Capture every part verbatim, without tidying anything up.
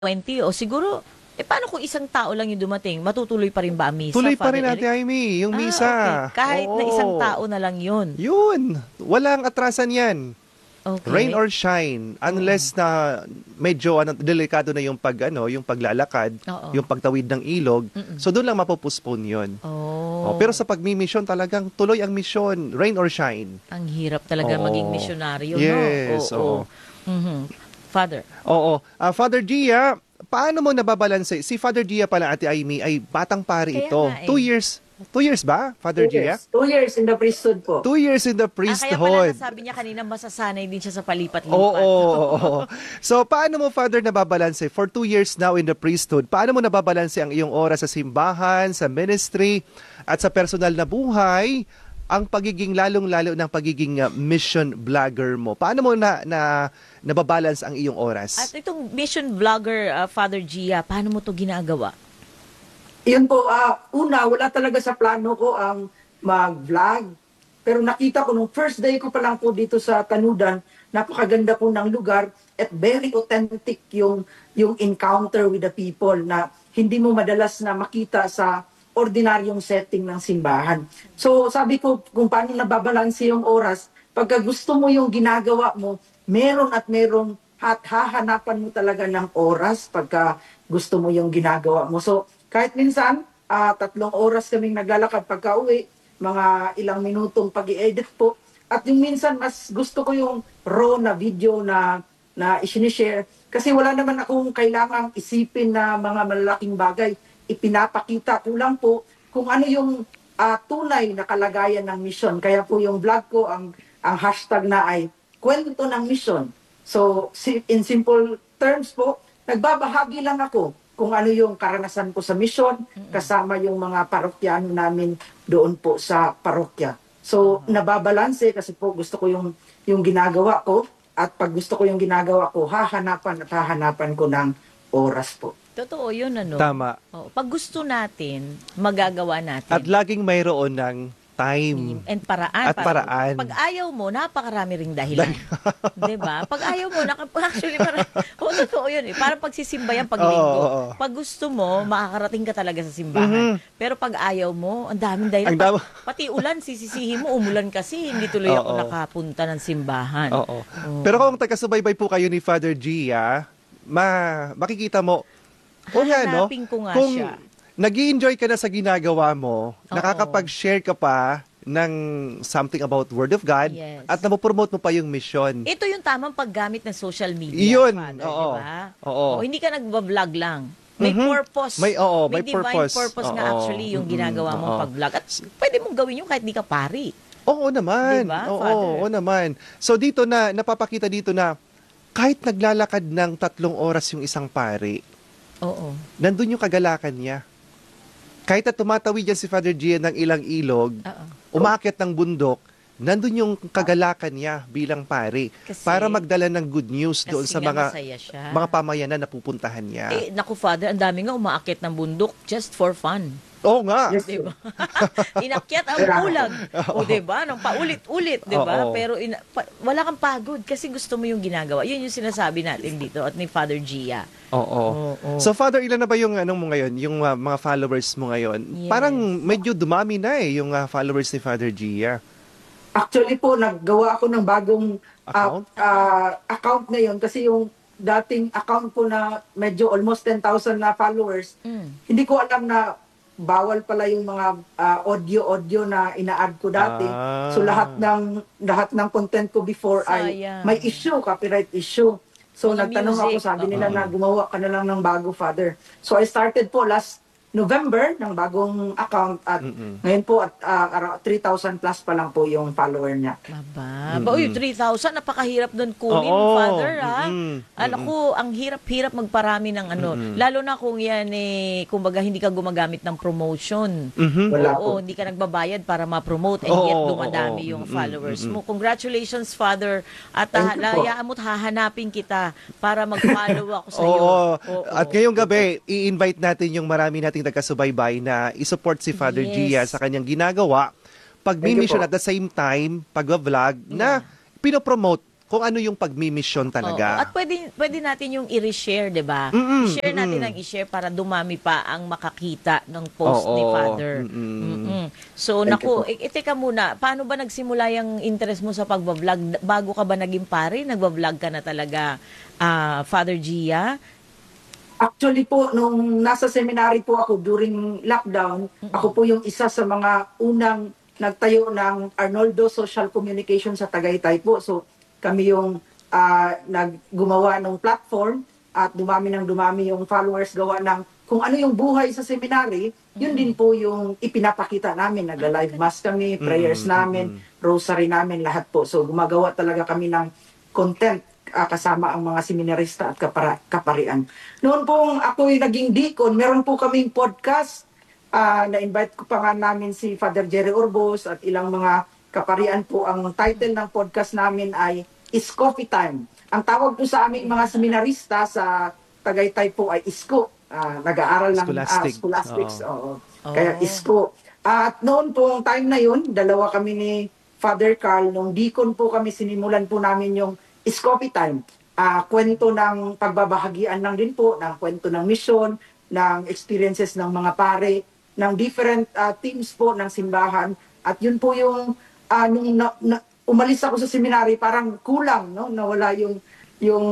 twenty o siguro, eh paano kung isang tao lang yung dumating? Matutuloy pa rin ba ang misa, Tuloy pa Father rin, Ate Eric? Aimee, yung Ah, misa. okay. Kahit na isang Oo. tao na lang yun. Yun. Walang atrasan yan. Okay. Rain or shine, unless na medyo ano, delikado na yung pag ano, yung paglalakad, Oo. yung pagtawid ng ilog. Mm-mm. So doon lang mapopospone 'yon. Oh, Oh, pero sa pagmi-mission talagang tuloy ang mission, rain or shine. ang hirap talaga Oo. maging misyonaryo, Yes, no? Oo. Mhm. Father. Oo. Ah, Father Gia, paano mo nababalanse? Si Father Gia pala, Ate Aimee, ay batang pari Kaya ito. nga eh. Two years. Two years ba, Father Two Gia? years. Two years in the priesthood po. Two years in the Ah, kaya pala priesthood. nasabi niya kanina masasanay din siya sa palipat-lipat. Oo, oo, oo. So, paano mo, Father, nababalanse? For two years now in the priesthood, paano mo nababalanse ang iyong oras sa simbahan, sa ministry, at sa personal na buhay, ang pagiging lalong-lalo ng pagiging uh, mission vlogger mo? Paano mo na, na nababalance ang iyong oras? At itong mission vlogger, uh, Father Gia, paano mo to ginagawa? Yun po, ah, una, wala talaga sa plano ko ang mag-vlog. Pero nakita ko nung first day ko pa lang po dito sa Tanudan, napakaganda po ng lugar at very authentic yung, yung encounter with the people na hindi mo madalas na makita sa ordinaryong setting ng simbahan. So sabi ko, kung paano nababalanse yung oras, pagka gusto mo yung ginagawa mo, meron at meron at hahanapan mo talaga ng oras pagka gusto mo yung ginagawa mo. So kahit minsan, uh, tatlong oras kaming naglalakad pagka uwi, mga ilang minutong pag-i-edit po. At yung minsan, mas gusto ko yung raw na video na, na isinishare. Kasi wala naman akong kailangang isipin na mga malalaking bagay. Ipinapakita ko lang po kung ano yung uh, tunay na kalagayan ng mission. Kaya po yung vlog ko, ang, ang hashtag na ay kwento ng mission. So, in simple terms po, nagbabahagi lang ako kung ano yung karanasan ko sa mission, kasama yung mga parokyano namin doon po sa parokya. So, nababalanse kasi po gusto ko yung, yung ginagawa ko at pag gusto ko yung ginagawa ko, hahanapan at hahanapan ko ng oras po. Totoo yun, ano? Tama. Oh, pag gusto natin, magagawa natin. At laging mayroon ng time. And paraan. At paraan. Pag ayaw mo, napakarami ring dahilan. Diba? Pag ayaw mo, naka, actually, parang, oh, totoo yun eh. Parang pagsisimba yan pag linggo. Oo, oo. Pag gusto mo, makakarating ka talaga sa simbahan. Mhm. Pero pag ayaw mo, ang daming dahilan. Ang dami- Pa- pati ulan, sisisihin mo, umulan kasi, hindi tuloy ako Oo. nakapunta ng simbahan. Oo. Oo. Pero kung taga-subaybay po kayo ni Father Gia, ma makikita mo, o nga, no? Hahanapin ko nga Kung siya. nag-i-enjoy ka na sa ginagawa mo, Oo. nakakapag-share ka pa ng something about Word of God Yes. at napopromote mo pa yung mission. Ito yung tamang paggamit ng social media. Iyon, Father, oo. diba? Oo. O, hindi ka nagbablog lang. May Mhm. purpose. May- oo, may divine purpose. purpose nga Oo. actually yung Mm-mm. ginagawa mong Oo. pag-vlog. At pwede mong gawin yun kahit di ka pari. Oo naman. Diba, oo, Father? oo naman. So dito na, napapakita dito na kahit naglalakad ng tatlong oras yung isang pari, Oo. nandun yung kagalakan niya. Kahit na tumatawid yan si Father Gia ng ilang ilog, Oo. umakyat ng bundok, nandun yung kagalakan niya bilang pari Kasi- para magdala ng good news doon Kasi sa nga mga masaya siya. mga pamayanan na pupuntahan niya. Eh, naku, Father, ang dami nga umaakit ng bundok just for fun. Oo nga. Yes, Diba? Inakyat ang bulag. O diba? Nang paulit-ulit, diba? Oo. Pero ina- pa- wala kang pagod kasi gusto mo yung ginagawa. Yun yung sinasabi natin dito at ni Father Gia. Oo. Oo. So Father, ilan na ba yung anong mo ngayon, yung uh, mga followers mo ngayon? Yes. Parang medyo dumami na eh yung uh, followers ni Father Gia. Actually po, naggawa ako ng bagong Account? account, account ngayon kasi yung dating account po na medyo almost ten thousand na followers, Mm. hindi ko alam na bawal pala yung mga ah, audio-audio na ina-add ko dati. Ah. So lahat ng lahat ng content ko before ay Sayang. may issue, copyright issue. So Mga nagtanong ako, music, sabi nila oo. na gumawa ka na lang ng bago, Father. So I started po last November ng bagong account at Mm-mm. ngayon po at ah, around three thousand plus pa lang po yung follower niya. Maba. Ba, uy, three thousand, napakahirap doon kunin, Oo. Father, ha? Mm-mm. Alam ko, ang hirap-hirap magparami ng ano. Lalo na kung yan, eh, kumbaga, hindi ka gumagamit ng promotion. Mhm. Wala Oo, po. hindi ka nagbabayad para ma-promote and Oo, yet oo, dumadami oo. yung Mm, followers mm, mm. mo. Congratulations, Father. At Thank you po. hayaan mo't hahanapin kita para mag-follow ako sa iyo. Oo. At ngayong gabi, i-invite natin yung marami nating taga-subaybay na i-support si Father Yes. Gia sa kanyang ginagawa. Thank you Pag-mission po. at the same time, pag-vlog, na pinopromote kung ano yung pagmimisyon Oo. talaga. At pwede, pwede natin yung i-share, di ba? Mm-mm, I-share natin mm-mm. ang i-share para dumami pa ang makakita ng post ni Oo. Father. Mm-mm. Mm-mm. So, Thank naku, you e, e, teka muna, paano ba nagsimula yung interest mo sa pagbablog? Bago ka ba naging pare, nagbablog ka na talaga, ah, Father Gia? Actually po, nung nasa seminary po ako during lockdown, ako po yung isa sa mga unang nagtayo ng Arnoldo Social Communication sa Tagaytay po. So kami yung ah, naggumawa ng platform at dumami ng dumami yung followers gawa ng kung ano yung buhay sa seminary, yun din po yung ipinapakita namin. Nagla-live mass kami, prayers Mm-mm, namin, rosary namin, lahat po. So gumagawa talaga kami ng content ah, kasama ang mga seminarista at kapara, kaparian. Noon pong ako'y naging deacon, meron po kaming podcast. Ah, na-invite ko pa nga namin si Father Jerry Urbos at ilang mga kaparian po. Ang title ng podcast namin ay Is Coffee Time. Ang tawag po sa aming mga seminarista sa Tagaytay po ay Isko. Ah, nag-aaral ng ah, Scholastic. scholastics. Oo. Oo. Kaya Isko. At noon pong time na yun, dalawa kami ni Father Carl, nung deacon po kami, sinimulan po namin yung Is Coffee Time. Ah, kwento ng pagbabahagian lang din po, ng kwento ng mission, ng experiences ng mga pare, ng different ah, teams po ng simbahan. At yun po yung, ah, nung na, na- umalis ako sa seminary, parang kulang, no? Nawala yung, yung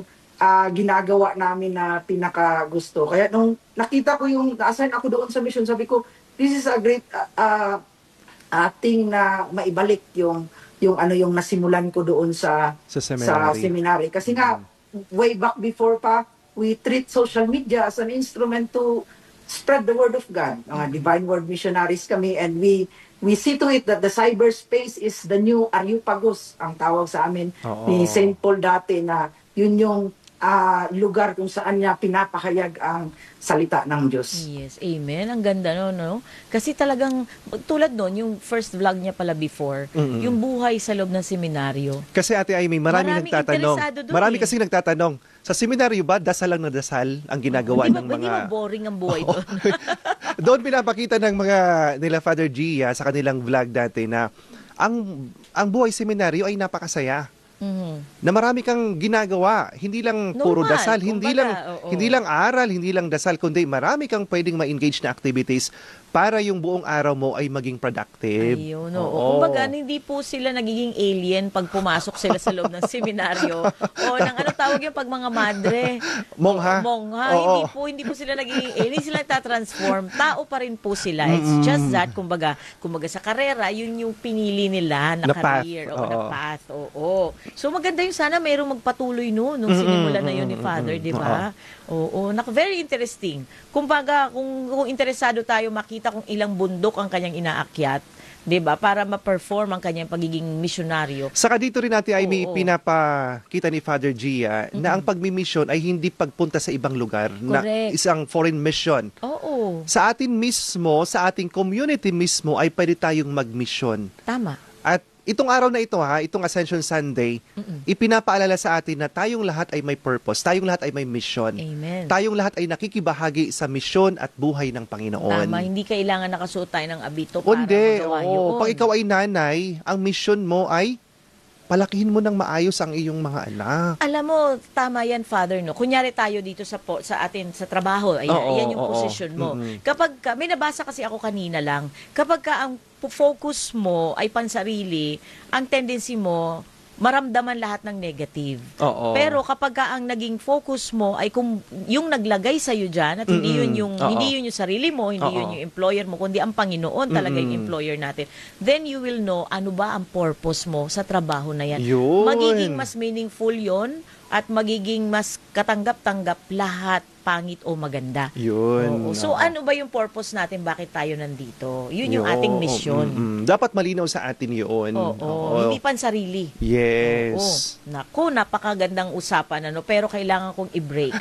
ah, ginagawa namin na pinaka gusto. Kaya nung nakita ko yung, na-assign ako doon sa mission, sabi ko, this is a great ah, ah, ah, thing na maibalik yung yung ano yung nasimulan ko doon sa Sa sa seminary. seminary. Kasi nga, way back before pa, we treat social media as an instrument to spread the word of God. Mga divine word missionaries kami, and we we see to it that the cyberspace is the new Areopagus, ang tawag sa amin Oo. ni Saint Paul dati, na yun yung ah, lugar kung saan niya pinapahayag ang salita ng Diyos. Yes, amen. Ang ganda no, no? Kasi talagang, tulad nun, yung first vlog niya pala before, Mm-mm. yung buhay sa loob ng seminaryo. Kasi Ate Amy, marami Maraming nagtatanong. interesado dun Marami eh. kasi nagtatanong, sa seminaryo ba, dasal lang na dasal ang ginagawa Hindi ba, ng hindi mga... ba boring ang buhay doon? Doon pinapakita ng mga nila Father Gia sa kanilang vlog dati na ang ang buhay seminaryo ay napakasaya. Mhm. Na marami kang ginagawa, hindi lang puro Normal, dasal, hindi kumbaga, lang oo. hindi lang aral, hindi lang dasal, kundi marami kang pwedeng ma-engage na activities para yung buong araw mo ay maging productive. Ayun, oo. Oo. Kumbaga, hindi po sila nagiging alien pag pumasok sila sa loob ng seminaryo. O ng ano tawag yung pag mga madre. Mongha. O, mongha. Oo. Hindi po, hindi po sila nagiging alien. Hindi sila natatransform. Tao pa rin po sila. It's Mm-mm. just that, kumbaga, kumbaga sa karera, yun yung pinili nila na, Na path. career. O, Oo. na path. Oo. So, maganda yung sana mayroong magpatuloy no, nung Mm-mm, sinimulan na yun ni mm-mm, Father, mm-mm. di ba? Oo. Nak very interesting. Kumbaga, kung, kung interesado tayo makita kung ilang bundok ang kanyang inaakyat, 'di ba? Para ma-perform ang kanyang pagiging misyonaryo. Saka dito rin natin ay may Oo. pinapakita ni Father Gia na ang pagmi-mission ay hindi pagpunta sa ibang lugar, na Correct. isang foreign mission. Oo. Sa atin mismo, sa ating community mismo ay pwede tayong mag-mission. Tama. At itong araw na ito ha, itong Ascension Sunday, Mm-mm. ipinapaalala sa atin na tayong lahat ay may purpose, tayong lahat ay may mission. Amen. Tayong lahat ay nakikibahagi sa misyon at buhay ng Panginoon. Tama, hindi kailangan nakasuot tayo ng abito para Kundi, magawa oo, yun. pag ikaw ay nanay, ang mission mo ay palakihin mo ng maayos ang iyong mga anak. Alam mo, tama yan, Father, no? Kunyari tayo dito sa po, sa atin, sa trabaho, ayan, Oo, ayan yung oo. position mo. Mm-mm. Kapag ka, may nabasa kasi ako kanina lang, kapag ka ang focus mo ay pansarili, ang tendency mo, maramdaman lahat ng negative. Oo. Pero kapag ka ang naging focus mo ay kung yung naglagay sa iyo diyan at hindi Mm-mm. yun yung Oo. hindi yun yung sarili mo, hindi Oo. yun yung employer mo, kundi ang Panginoon talaga yung Mm-mm. employer natin. Then you will know ano ba ang purpose mo sa trabaho na yan. Yun. Magiging mas meaningful yon at magiging mas katanggap-tanggap lahat, pangit o maganda. Yun. Oo. So Oo. ano ba yung purpose natin, bakit tayo nandito? Yun yung Yun. ating mission. Mm-mm. Dapat malinaw sa atin yun. Oo. Hindi pansarili. Yes. Oo. Naku, napakagandang usapan, ano, pero kailangan kong i-break.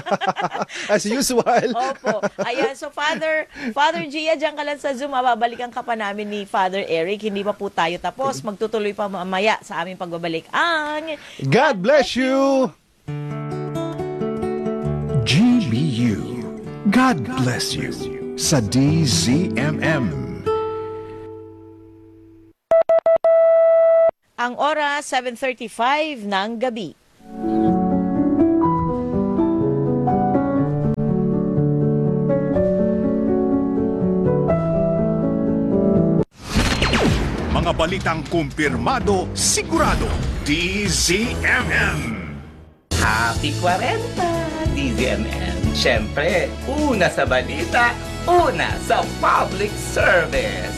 As usual. Opo. Ayan, so Father, Father Gia, diyan ka lang sa Zoom. Mababalikan ka pa namin ni Father Eric. Hindi pa po tayo tapos. Magtutuloy pa mamaya sa aming pagbabalik. Ang God bless you. G B U. God bless you. Sa D Z M M. Ang oras, seven thirty-five ng gabi. Mga balitang kumpirmado, sigurado, D Z M M. Happy forty, D Z M M. Siyempre, una sa balita, una sa public service.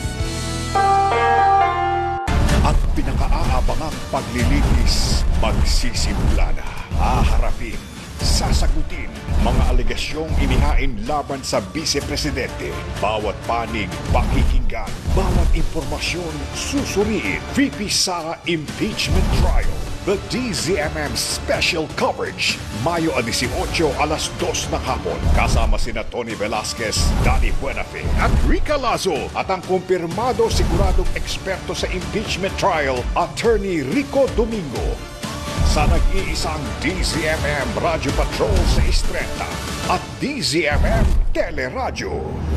At pinakaaabangang paglilitis, magsisimula na. Haharapin, sasagutin, mga alegasyong inihain laban sa Vice-Presidente. Bawat panig, pakikinggan. Bawat impormasyon, susuriin. V P Sara Impeachment Trial. The D Z M M Special Coverage. Mayo eighteen, alas dos ng hapon. Kasama sina Tony Velasquez, Danny Buenafe at Rica Lazo. At ang kumpirmado siguradong eksperto sa impeachment trial, Attorney Rico Domingo. Sa nag-iisang D Z M M Radio Patrol sa Istreta at D Z M M Teleradyo.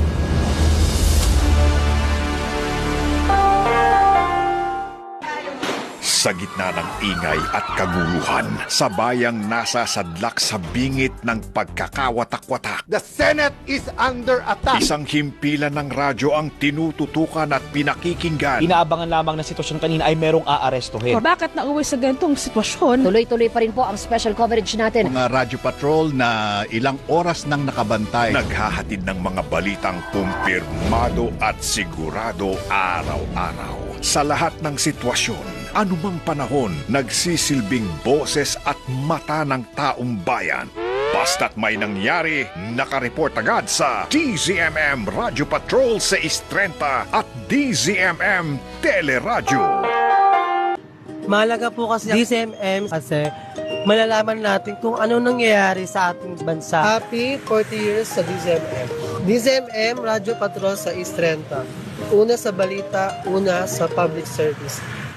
Sa gitna ng ingay at kaguluhan, sa bayang nasa sadlak sa bingit ng pagkakawatak-watak. The Senate is under attack. Isang himpilan ng radyo ang tinututukan at pinakikinggan. Inaabangan lamang na sitwasyon kanina ay merong aarestuhin. Bakit nauwi sa ganitong sitwasyon? Tuloy-tuloy pa rin po ang special coverage natin. Mga radyo patrol na ilang oras nang nakabantay. Naghahatid ng mga balitang kumpirmado at sigurado araw-araw. Sa lahat ng sitwasyon, anumang panahon, nagsisilbing boses at mata ng taong bayan. Basta't may nangyari, nakareport agad sa D Z M M Radio Patrol sa Istrenta at D Z M M Teleradyo. Mahalaga po kasi D Z M M kasi malalaman natin kung ano nangyayari sa ating bansa. Happy forty years sa D Z M M. D Z M M Radio Patrol sa Istrenta. Una sa balita, una sa public service.